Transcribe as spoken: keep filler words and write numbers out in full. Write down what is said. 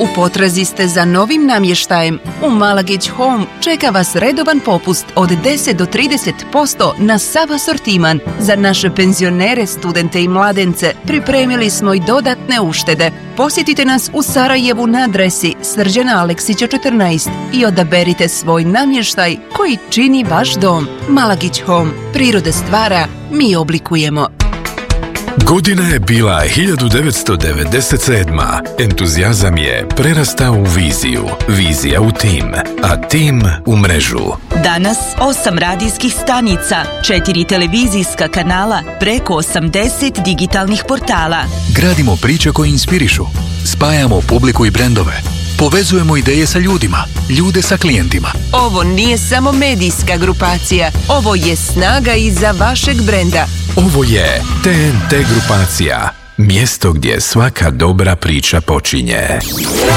U potrazi ste za novim namještajem? U Malagić Home čeka vas redovan popust od deset do trideset posto na sav asortiman. Za naše penzionere, studente i mladence pripremili smo i dodatne uštede. Posjetite nas u Sarajevu na adresi Srđana Aleksića četrnaest i odaberite svoj namještaj koji čini vaš dom. Malagić Home. Priroda stvara, mi oblikujemo. Godina je bila hiljadu devetsto devedeset sedma. Entuzijazam je prerastao u viziju, vizija u tim, a tim u mrežu. Danas osam radijskih stanica, četiri televizijska kanala, preko osamdeset digitalnih portala. Gradimo priče koje inspirišu, spajamo publiku i brendove, povezujemo ideje sa ljudima, ljude sa klijentima. Ovo nije samo medijska grupacija, ovo je snaga iza vašeg brenda. Ovo je T N T grupacija, mjesto gdje svaka dobra priča počinje.